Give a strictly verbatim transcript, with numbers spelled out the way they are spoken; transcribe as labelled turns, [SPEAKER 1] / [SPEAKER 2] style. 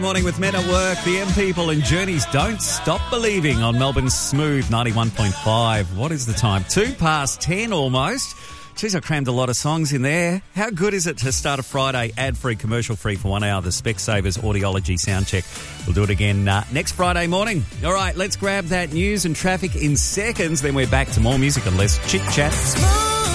[SPEAKER 1] Morning with Men at Work, the M People and Journeys Don't Stop Believing on Melbourne's Smooth ninety-one point five. What is the time? Two past ten almost. Geez, I crammed a lot of songs in there. How good is it to start a Friday ad-free, commercial-free for one hour, the Specsavers Audiology Soundcheck. We'll do it again uh, next Friday morning. All right, let's grab that news and traffic in seconds. Then we're back to more music and less chit-chat.